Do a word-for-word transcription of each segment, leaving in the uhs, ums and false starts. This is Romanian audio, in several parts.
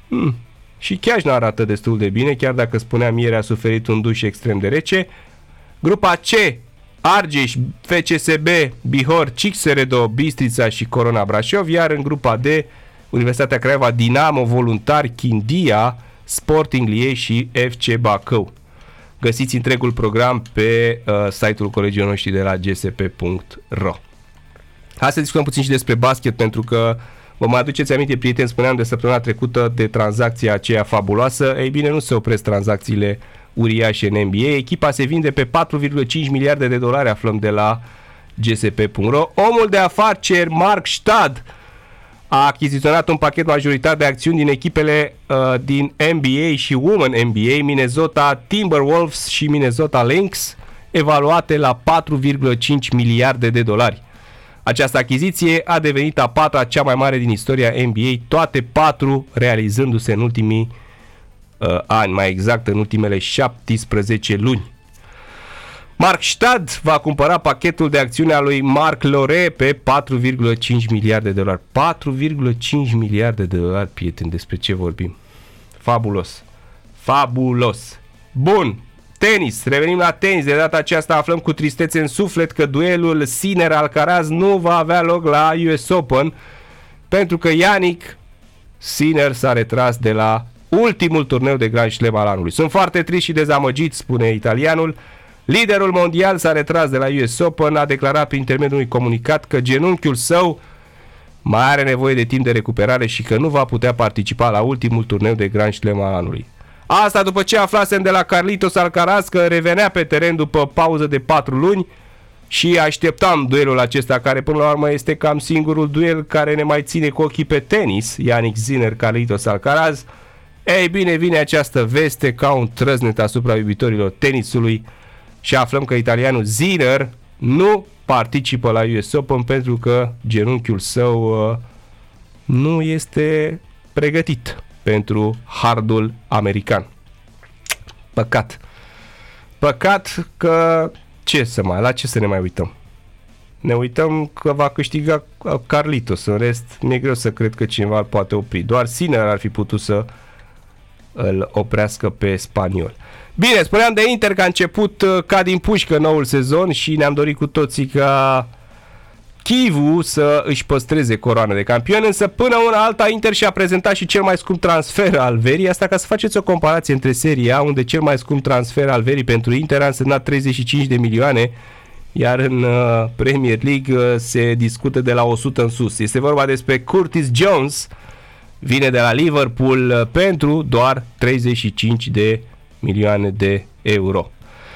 Hmm. Și chiar nu arată destul de bine, chiar dacă spuneam ieri a suferit un duș extrem de rece. Grupa C, Argeș, F C S B, Bihor, Cixeredo, Bistrița și Corona Brașov, iar în grupa D, Universitatea Craiova, Dinamo, Voluntari, Chindia, Sporting Liege și F C Bacău. Găsiți întregul program pe uh, site-ul colegilor noștri de la g s p punct r o. Hai să discutăm puțin și despre basket, pentru că vă mai aduceți aminte, prieteni, spuneam de săptămâna trecută de tranzacția aceea fabuloasă. Ei bine, nu se opresc tranzacțiile uriașe în N B A. Echipa se vinde pe patru virgulă cinci miliarde de dolari, aflăm de la g s p punct r o. Omul de afaceri Mark Stad a achiziționat un pachet majoritar de acțiuni din echipele uh, din N B A și Women N B A, Minnesota Timberwolves și Minnesota Lynx, evaluate la patru virgulă cinci miliarde de dolari. Această achiziție a devenit a patra cea mai mare din istoria N B A, toate patru realizându-se în ultimii uh, ani, mai exact în ultimele șaptesprezece luni. Mark Stad va cumpăra pachetul de acțiune a lui Marc Lore pe patru virgulă cinci miliarde de dolari. patru virgulă cinci miliarde de dolari, prieteni, despre ce vorbim? Fabulos. Fabulos. Bun. Tenis. Revenim la tenis. De data aceasta aflăm cu tristețe în suflet că duelul Sinner-Alcaraz nu va avea loc la U S Open, pentru că Yannick Sinner s-a retras de la ultimul turneu de Grand Slam al anului. Sunt foarte trist și dezamăgit, spune italianul. Liderul mondial s-a retras de la U S Open, a declarat prin intermediul unui comunicat că genunchiul său mai are nevoie de timp de recuperare și că nu va putea participa la ultimul turneu de Grand Slam al anului. Asta după ce aflasem de la Carlitos Alcaraz că revenea pe teren după pauză de patru luni și așteptam duelul acesta, care până la urmă este cam singurul duel care ne mai ține cu ochii pe tenis, Yannick Sinner, Carlitos Alcaraz. Ei bine, vine această veste ca un trăznet asupra iubitorilor tenisului și aflăm că italianul Sinner nu participă la U S Open pentru că genunchiul său uh, nu este pregătit pentru hardul american. Păcat. Păcat că ce să mai, la ce să ne mai uităm? Ne uităm că va câștiga Carlitos, în rest mi-e greu să cred că cineva îl poate opri. Doar Sinner ar fi putut să îl oprească pe spaniol. Bine, spuneam de Inter că a început ca din pușcă noul sezon și ne-am dorit cu toții ca Chivu să își păstreze coroana de campion, însă până una alta Inter și-a prezentat și cel mai scump transfer al verii, asta ca să faceți o comparație între Serie A, unde cel mai scump transfer al verii pentru Inter a însemnat treizeci și cinci de milioane, iar în uh, Premier League uh, se discută de la o sută în sus. Este vorba despre Curtis Jones, vine de la Liverpool uh, pentru doar treizeci și cinci de milioane de euro.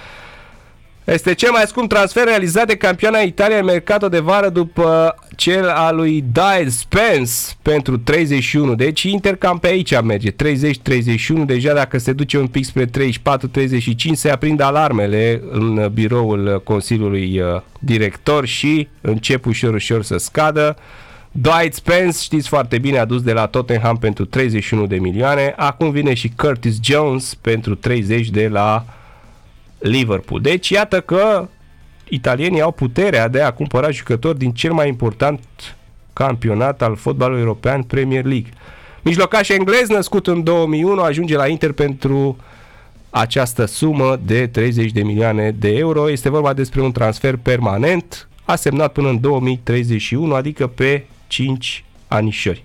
Este cel mai scump transfer realizat de campioana Italia în mercato de vară după cel al lui Dyle Spence pentru treizeci și unu. Deci Inter cam pe aici merge, treizeci treizeci și unu. Deja dacă se duce un pic spre treizeci și patru treizeci și cinci se aprind alarmele în biroul Consiliului Director și încep ușor ușor să scadă. Dwight Spence, știți foarte bine, a dus de la Tottenham pentru treizeci și unu de milioane. Acum vine și Curtis Jones pentru treizeci de la Liverpool. Deci iată că italienii au puterea de a cumpăra jucători din cel mai important campionat al fotbalului european, Premier League. Mijlocaș englez, născut în două mii unu, ajunge la Inter pentru această sumă de treizeci de milioane de euro. Este vorba despre un transfer permanent, a semnat până în două mii treizeci și unu, adică pe cinci anișori.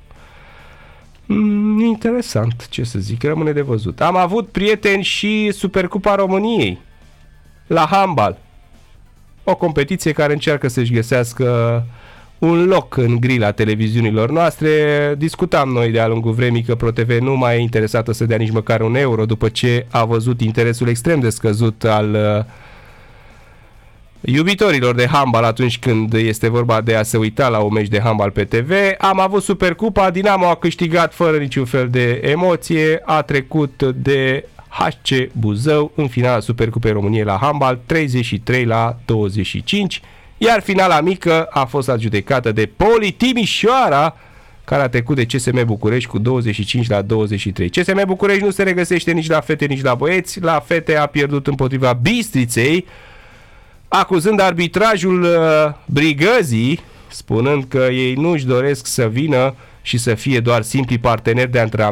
Mm, interesant, ce să zic, rămâne de văzut. Am avut, prieteni, și Supercupa României la handbal. O competiție care încearcă să-și găsească un loc în grila televiziunilor noastre. Discutam noi de-a lungul vremii că ProTV nu mai e interesată să dea nici măcar un euro după ce a văzut interesul extrem de scăzut al uh, iubitorilor de handbal atunci când este vorba de a se uita la un meci de handbal pe T V. Am avut Supercupa, Dinamo a câștigat fără niciun fel de emoție, a trecut de H C Buzău în finala Supercupei României la handbal, treizeci și trei la douăzeci și cinci, iar finala mică a fost adjudecată de Poli Timișoara, care a trecut de C S M București cu douăzeci și cinci la douăzeci și trei. C S M București nu se regăsește nici la fete, nici la băieți. La fete a pierdut împotriva Bistriței, acuzând arbitrajul uh, brigăzii, spunând că ei nu își doresc să vină și să fie doar simpli parteneri de antrenament